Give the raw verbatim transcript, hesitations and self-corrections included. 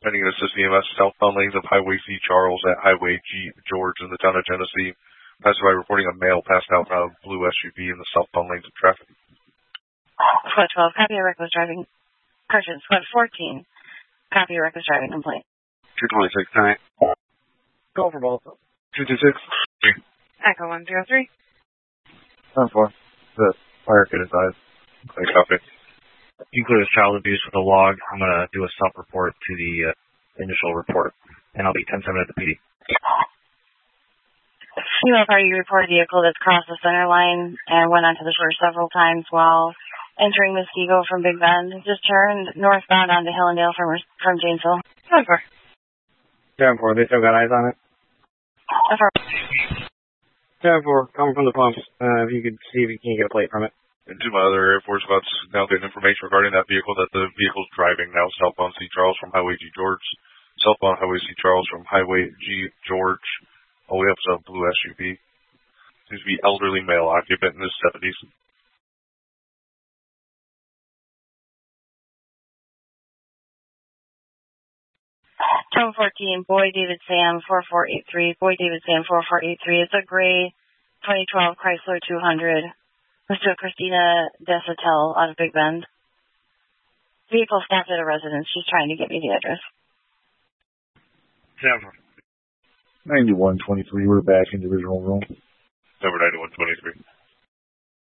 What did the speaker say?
Pending an assist E M S southbound lanes of Highway C. Charles at Highway G. George in the town of Genesee. Passerby reporting a male passed out in a blue S U V in the southbound lanes of traffic. Squad twelve, copy of reckless driving. Correction, Squad fourteen, copy of reckless driving complaint. two twenty-six, time. Call for both. two two six. Echo one zero three. ten four. The fire kit advised. Thanks, copy. You include as child abuse with a log. I'm going to do a self-report to the uh, initial report, and I'll be ten seven at the P D. U F R, you report a vehicle that's crossed the center line and went onto the shore several times while entering Muskego from Big Bend. Just turned northbound onto Hillendale from from Janesville. ten four. ten four, they still got eyes on it? ten four, coming from the pumps. Uh, if you could see if you can get a plate from it. And to my other Air Force spots, now getting information regarding that vehicle that the vehicle's driving now southbound C. Charles from Highway G. George, southbound Highway C. Charles from Highway G. George, all the way up to a blue S U V. Seems to be elderly male occupant in his seventies. ten fourteen, Boy David Sam four four eight three, Boy David Sam four four eight three. It's a gray twenty twelve Chrysler two hundred. Mister Christina Desatel out of Big Bend. Vehicle stopped at a residence. She's trying to get me the address. Seven. ninety-one twenty-three, we're back in the original room. Number ninety-one twenty-three.